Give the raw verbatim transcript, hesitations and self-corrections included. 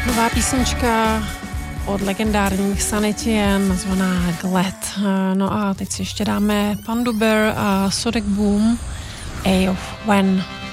Nová písnička od legendárních Sanity nazvaná Glad. No a teď si ještě dáme Panda Bear a Sonic Boom, A of When.